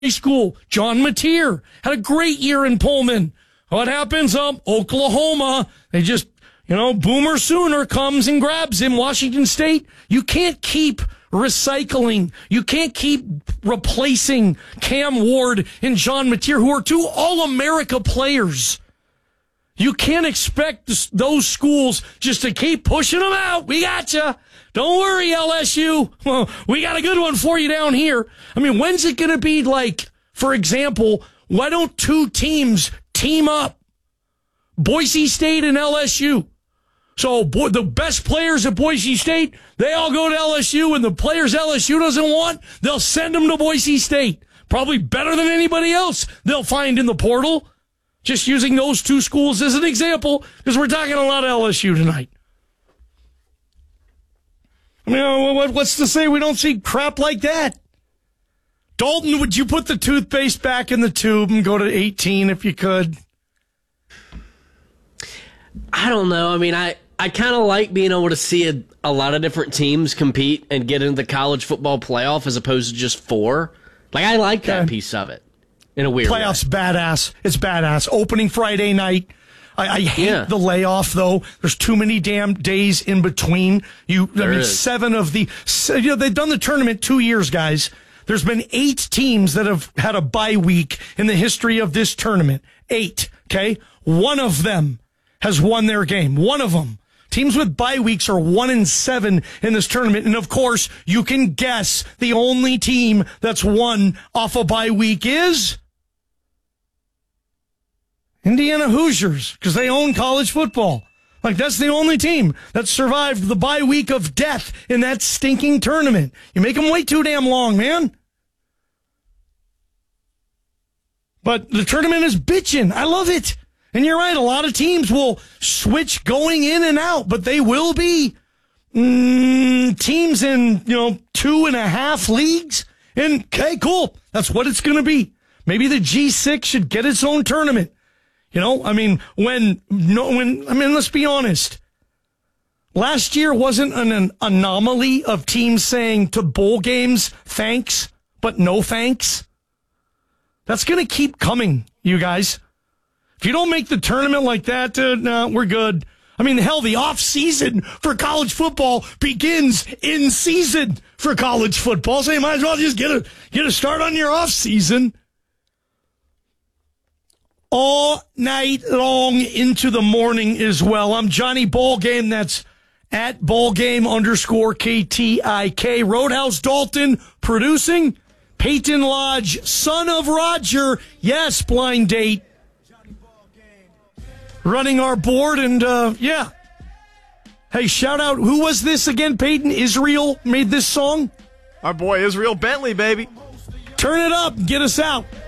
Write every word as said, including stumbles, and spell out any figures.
school. John Mateer had a great year in Pullman. What happens? Um, Oklahoma, they just, you know, Boomer Sooner comes and grabs him. Washington State, you can't keep recycling. You can't keep replacing Cam Ward and John Mateer, who are two All-America players. You can't expect this, those schools just to keep pushing them out. We got you. Don't worry, L S U. Well, we got a good one for you down here. I mean, when's it going to be like, for example, why don't two teams team up? Boise State and L S U. So boy, the best players at Boise State, they all go to L S U, and the players L S U doesn't want, they'll send them to Boise State. Probably better than anybody else they'll find in the portal. Just using those two schools as an example, because we're talking a lot of L S U tonight. I mean, what's to say we don't see crap like that? Dalton, would you put the toothpaste back in the tube and go to eighteen if you could? I don't know. I mean, I, I kind of like being able to see a, a lot of different teams compete and get into the college football playoff as opposed to just four. Like, I like that okay. piece of it in a weird Playoffs, way. badass. It's badass. Opening Friday night. I, I hate yeah. the layoff, though. There's too many damn days in between. You, There I mean, is. seven of the, you know, they've done the tournament two years, guys. There's been eight teams that have had a bye week in the history of this tournament. Eight, okay? One of them has won their game. One of them. Teams with bye weeks are one and seven in this tournament. And of course, you can guess the only team that's won off a bye week is Indiana Hoosiers, because they own college football. Like, that's the only team that survived the bye week of death in that stinking tournament. You make them wait too damn long, man. But the tournament is bitching. I love it. And you're right, a lot of teams will switch going in and out, but they will be mm, teams in, you know, two and a half leagues. And, okay, cool. That's what it's going to be. Maybe the G six should get its own tournament. You know, I mean, when, no, when, I mean, let's be honest. Last year wasn't an, an anomaly of teams saying to bowl games, thanks, but no thanks. That's going to keep coming, you guys. If you don't make the tournament like that, uh, no, we're good. I mean, hell, the off season for college football begins in season for college football. So you might as well just get a, get a start on your off season. All night long into the morning as well. I'm Johnny Ballgame. That's at Ballgame underscore K T I K. Roadhouse Dalton producing. Peyton Lodge, son of Roger. Yes, blind date. Running our board, and uh, yeah. Hey, shout out. Who was this again, Peyton? Israel made this song? Our boy Israel Bentley, baby. Turn it up. Get us out.